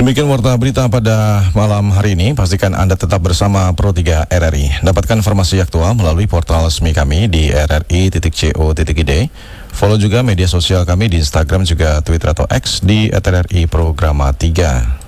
Demikian warta berita pada malam hari ini. Pastikan Anda tetap bersama Pro 3 RRI. Dapatkan informasi aktual melalui portal resmi kami di rri.co.id. Follow juga media sosial kami di Instagram juga Twitter atau X di @RRI Programa 3.